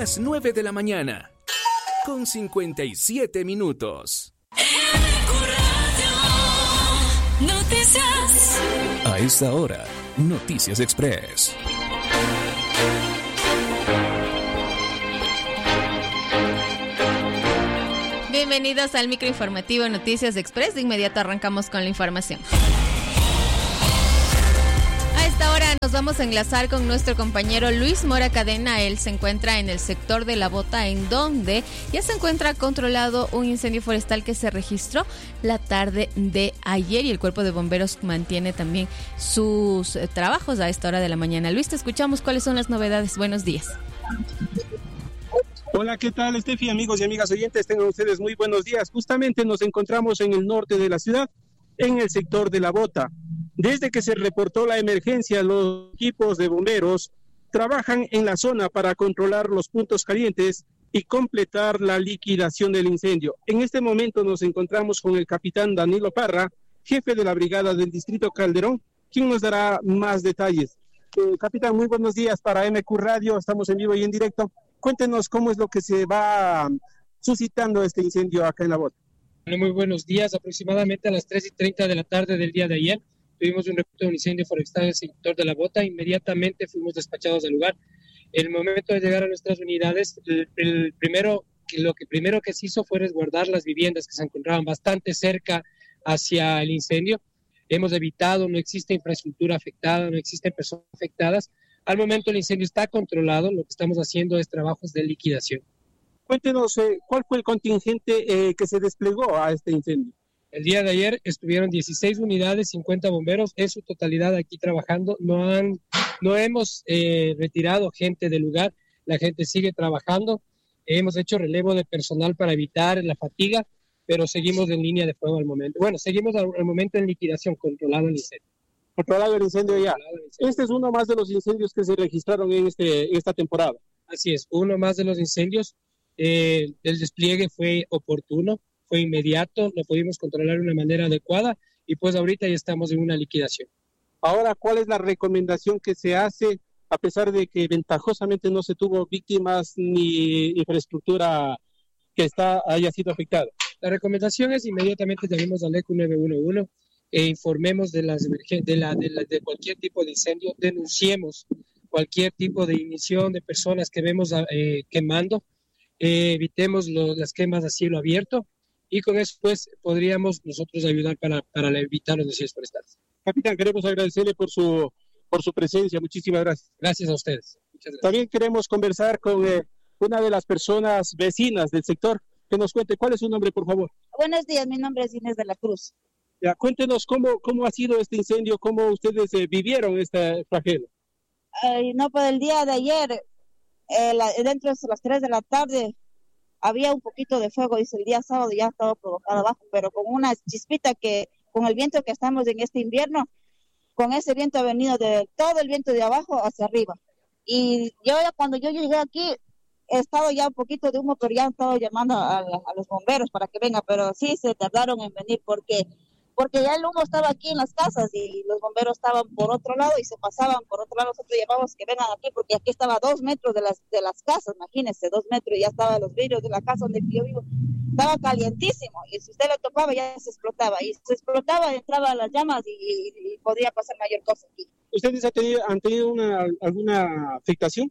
las 9 de la mañana, con 57 minutos. Noticias. A esta hora, Noticias Express. Bienvenidos al microinformativo Noticias Express. De inmediato arrancamos con la información. A esta hora nos vamos a enlazar con nuestro compañero Luis Mora Cadena. Él se encuentra en el sector de La Bota, en donde ya se encuentra controlado un incendio forestal que se registró la tarde de ayer, y el cuerpo de bomberos mantiene también sus trabajos a esta hora de la mañana. Luis, te escuchamos. ¿Cuáles son las novedades? Buenos días. Hola, ¿qué tal, Estefi? Amigos y amigas oyentes, tengan ustedes muy buenos días. Justamente nos encontramos en el norte de la ciudad, en el sector de La Bota. Desde que se reportó la emergencia, los equipos de bomberos trabajan en la zona para controlar los puntos calientes y completar la liquidación del incendio. En este momento nos encontramos con el capitán Danilo Parra, jefe de la brigada del distrito Calderón, quien nos dará más detalles. Capitán, muy buenos días para MQ Radio, estamos en vivo y en directo. Cuéntenos cómo es lo que se va suscitando este incendio acá en La Bota. Muy buenos días. Aproximadamente a las 3:30 de la tarde del día de ayer tuvimos un reporte de un incendio forestal en el sector de La Bota. Inmediatamente fuimos despachados al lugar. En el momento de llegar a nuestras unidades, lo primero que se hizo fue resguardar las viviendas que se encontraban bastante cerca hacia el incendio. Hemos evitado, no existe infraestructura afectada, no existen personas afectadas. Al momento el incendio está controlado, lo que estamos haciendo es trabajos de liquidación. Cuéntenos, ¿cuál fue el contingente que se desplegó a este incendio? El día de ayer estuvieron 16 unidades, 50 bomberos, en su totalidad aquí trabajando. No hemos retirado gente del lugar, la gente sigue trabajando. Hemos hecho relevo de personal para evitar la fatiga, pero seguimos en línea de fuego al momento. Bueno, seguimos al momento en liquidación, controlado el incendio. Controlado el incendio ya. Este es uno más de los incendios que se registraron en esta temporada. Así es, uno más de los incendios. El despliegue fue oportuno, fue inmediato, lo pudimos controlar de una manera adecuada y pues ahorita ya estamos en una liquidación. Ahora, ¿cuál es la recomendación que se hace a pesar de que ventajosamente no se tuvo víctimas ni infraestructura que haya sido afectada? La recomendación es inmediatamente llamemos al ECU 911 e informemos de cualquier tipo de incendio, denunciemos cualquier tipo de ignición de personas que vemos quemando, evitemos las quemas a cielo abierto y con eso pues podríamos nosotros ayudar para evitar los desastres forestales. Capitán, queremos agradecerle por su presencia, muchísimas gracias. Gracias a ustedes. Muchas gracias. También queremos conversar con una de las personas vecinas del sector, que nos cuente cuál es su nombre, por favor. Buenos días, mi nombre es Inés de la Cruz. Ya, cuéntenos cómo ha sido este incendio, cómo ustedes vivieron este flagelo. No, pues el día de ayer, dentro de las 3 de la tarde, había un poquito de fuego, y el día sábado ya estaba provocado abajo, pero con una chispita que, con el viento que estamos en este invierno, con ese viento ha venido todo el viento de abajo hacia arriba. Y cuando yo llegué aquí, he estado ya un poquito de humo, pero ya han estado llamando a los bomberos para que vengan, pero sí se tardaron en venir porque ya el humo estaba aquí en las casas y los bomberos estaban por otro lado y se pasaban por otro lado. Nosotros llamamos que vengan aquí porque aquí estaba a 2 metros de las casas, imagínense, 2 metros, y ya estaban los vidrios de la casa donde yo vivo, estaba calientísimo, y si usted lo tocaba ya se explotaba, entraba las llamas y podría pasar mayor cosa aquí. ¿Ustedes han tenido alguna afectación?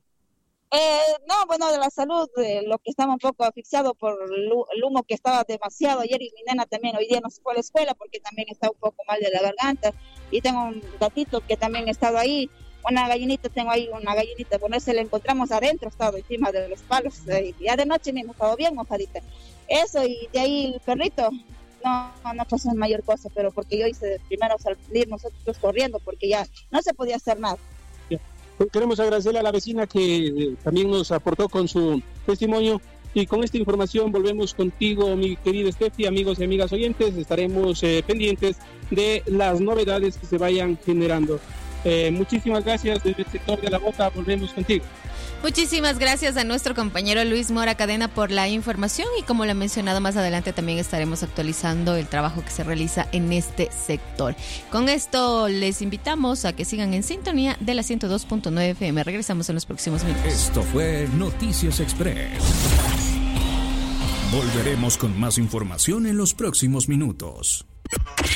No, bueno, de la salud, lo que estaba un poco asfixiado por el humo que estaba demasiado ayer, y mi nena también hoy día no se fue a la escuela porque también está un poco mal de la garganta, y tengo un gatito que también ha estado ahí, tengo ahí una gallinita, bueno, ese le encontramos adentro, estado encima de los palos, ya de noche mismo estaba bien mojadita, eso, y de ahí el perrito, no pasó mayor cosa, pero porque yo hice primero salir nosotros corriendo porque ya no se podía hacer nada. Queremos agradecerle a la vecina que también nos aportó con su testimonio, y con esta información volvemos contigo, mi querida Estefi. Amigos y amigas oyentes, estaremos pendientes de las novedades que se vayan generando. Muchísimas gracias desde el sector de La Bota, volvemos contigo. Muchísimas gracias a nuestro compañero Luis Mora Cadena por la información y como lo he mencionado más adelante también estaremos actualizando el trabajo que se realiza en este sector. Con esto les invitamos a que sigan en sintonía de la 102.9 FM. Regresamos en los próximos minutos. Esto fue Noticias Express. Volveremos con más información en los próximos minutos.